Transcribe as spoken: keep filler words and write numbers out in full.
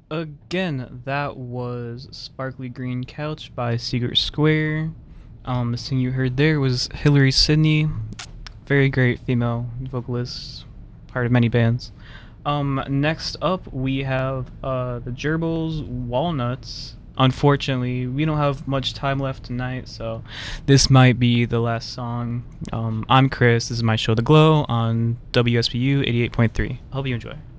Again, that was Sparkly Green Couch by Secret Square. Um, the singer you heard there was Hillary Sidney, very great female vocalist, part of many bands. Um, next up we have uh, the Gerbils Walnuts. Unfortunately, we don't have much time left tonight, so this might be the last song. Um, I'm Chris. This is my show, The Glow, on W S P U eighty-eight point three. I hope you enjoy.